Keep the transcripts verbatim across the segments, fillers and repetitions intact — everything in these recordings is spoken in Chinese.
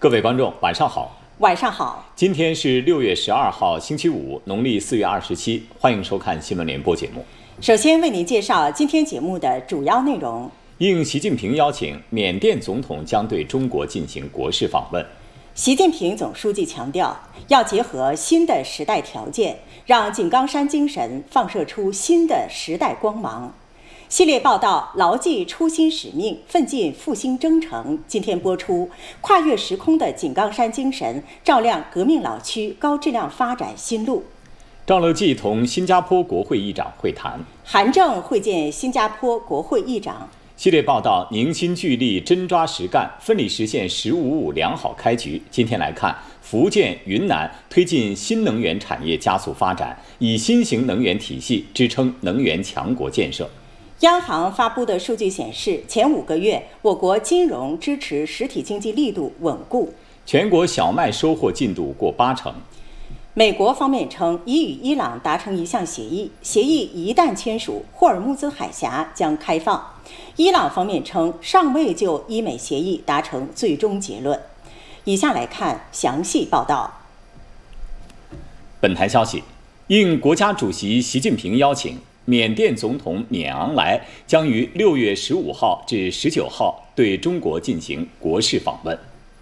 各位观众，晚上好。 晚上好。 今天是六月十二号，星期五，农历四月二十七。欢迎收看新闻联播节目。 首先为您介绍今天节目的主要内容。 应习近平邀请，缅甸总统将对中国进行国事访问。 习近平总书记强调，要结合新的时代条件，让井冈山精神放射出新的时代光芒。系列报道牢记初心使命，奋进复兴征程。今天播出，跨越时空的井冈山精神，照亮革命老区高质量发展新路。 赵乐际同新加坡国会议长会谈。 韩正会见新加坡国会议长。 系列报道凝心聚力，真抓实干，奋力实现“十五五”良好开局。今天来看，福建、云南推进新能源产业加速发展，以新型能源体系支撑能源强国建设。 央行发布的数据显示，前五个月我国金融支持实体经济力度稳固。 全国小麦收获进度过八成。 美国方面称，已与伊朗达成一项协议，协议一旦签署，霍尔木兹海峡将开放。伊朗方面称，尚未就伊美协议达成最终结论。以下来看详细报道。 本台消息，应国家主席习近平邀请，缅甸总统缅昂莱将于六月十五号至十九号对中国进行国事访问。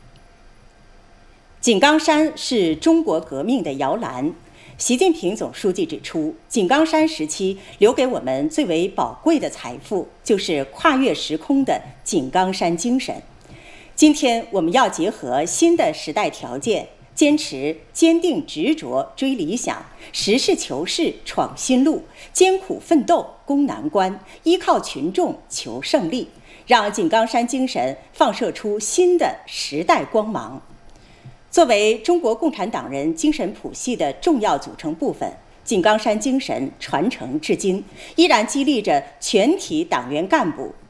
井冈山是中国革命的摇篮。习近平总书记指出，井冈山时期留给我们最为宝贵的财富，就是跨越时空的井冈山精神。今天我们要结合新的时代条件，坚持坚定执着追理想，实事求是闯新路，艰苦奋斗攻难关，依靠群众求胜利，让井冈山精神放射出新的时代光芒。作为中国共产党人精神谱系的重要组成部分，井冈山精神传承至今，依然激励着全体党员干部